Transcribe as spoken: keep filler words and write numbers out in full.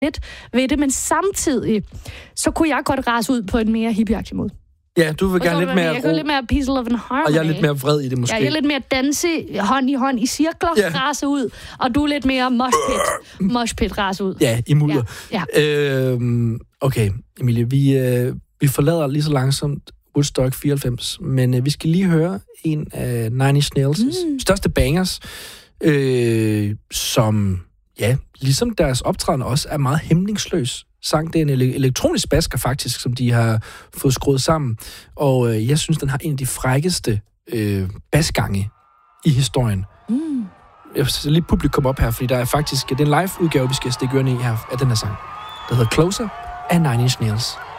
lidt ved det, men samtidig, så kunne jeg godt rase ud på en mere hippieagtig måde. Ja, du vil gerne lidt mere... Jeg er lidt mere peace, love and harmony. Og jeg er lidt mere vred i det, måske. Ja, jeg er lidt mere danse, hånd i hånd i cirkler, yeah. rase ud, og du er lidt mere moshpit, moshpit rase ud. Ja, i mudder. Ja. Ja. Øhm, okay, Emilie, vi, øh, vi forlader lige så langsomt Woodstock fireoghalvfems, men øh, vi skal lige høre en af Nine Inch Nails' mm. største bangers, øh, som, ja, ligesom deres optræden også, er meget hæmningsløs sang. Det er en ele- elektronisk basker faktisk, som de har fået skruet sammen, og øh, jeg synes, den har en af de frækkeste øh, basgange i historien. Mm. Jeg vil lige publikum op her, fordi der er faktisk, det er en live-udgave, vi skal stikke ørerne i her af den her sang, der hedder Closer af Nine Inch Nails.